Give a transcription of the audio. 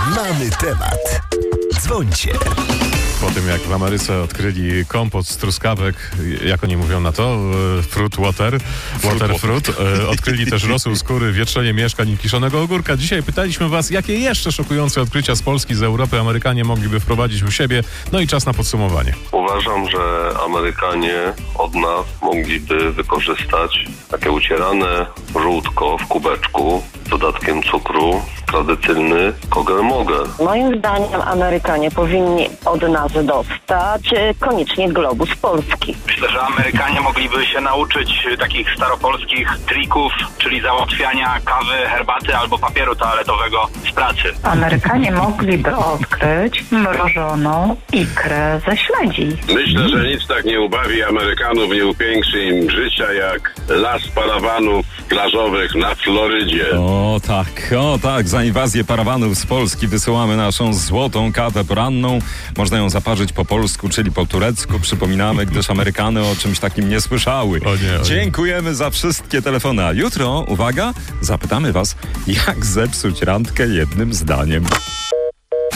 Mamy temat. Dzwońcie. Po tym, jak w Ameryce odkryli kompot z truskawek, jak oni mówią na to? Fruit water. Odkryli też rosół skóry, wietrzenie mieszkań i kiszonego ogórka. Dzisiaj pytaliśmy was, jakie jeszcze szokujące odkrycia z Polski, z Europy Amerykanie mogliby wprowadzić u siebie. No i czas na podsumowanie. Uważam, że Amerykanie od nas mogliby wykorzystać takie ucierane żółtko w kubeczku z dodatkiem cukru, tradycyjny kogel-mogel. Moim zdaniem Amerykanie powinni od nas dostać koniecznie globus polski. Myślę, że Amerykanie mogliby się nauczyć takich staropolskich trików, czyli załatwiania kawy, herbaty albo papieru toaletowego z pracy. Amerykanie mogliby odkryć mrożoną ikrę ze śledzi. Myślę, że nic tak nie ubawi Amerykanów, nie upiększy im życia jak las parawanów plażowych na Florydzie. O tak, za inwazję parawanów z Polski wysyłamy naszą złotą kawę poranną. Można ją zaparzyć po polsku, czyli po turecku. Przypominamy, gdyż Amerykany o czymś takim nie słyszały. Dziękujemy za wszystkie telefony. A jutro, uwaga, zapytamy was, jak zepsuć randkę jednym zdaniem.